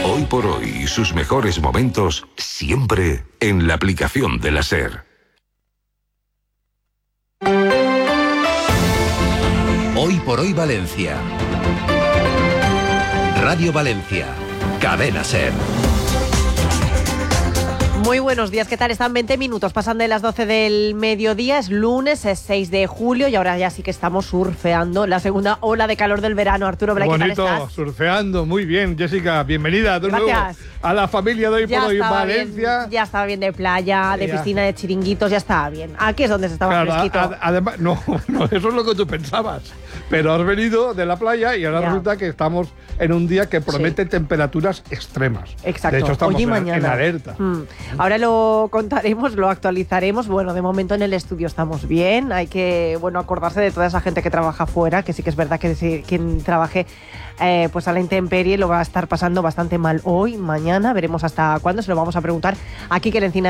Hoy por hoy y sus mejores momentos siempre en la aplicación de la SER. Hoy por hoy Valencia. Radio Valencia. Cadena SER. Muy buenos días, ¿qué tal? Están 20 minutos, pasan de las 12 del mediodía, es lunes, es 6 de julio y ahora ya sí que estamos surfeando la segunda ola de calor del verano. Arturo Blay, ¿qué tal estás? Surfeando, muy bien, Jessica, bienvenida de nuevo a la familia de Hoy por Hoy Valencia. Ya estaba bien de playa, de piscina, de chiringuitos, ya estaba bien. Aquí es donde se estaba fresquito. Además, no, eso es lo que tú pensabas, pero has venido de la playa y ahora resulta que estamos en un día que promete temperaturas extremas. Exacto. De hecho, estamos hoy y mañana en alerta. Ahora lo contaremos, lo actualizaremos. Bueno, de momento en el estudio estamos bien. Hay que, acordarse de toda esa gente que trabaja fuera, que sí que es verdad que quien trabaje pues a la intemperie lo va a estar pasando bastante mal hoy, mañana. Veremos hasta cuándo, se lo vamos a preguntar aquí que le encina